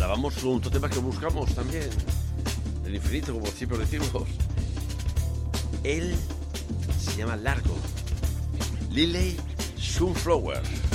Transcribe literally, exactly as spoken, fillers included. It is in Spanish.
vamos con otro tema que buscamos también, el infinito, como siempre decimos. Él se llama Largo, Lily Sunflower.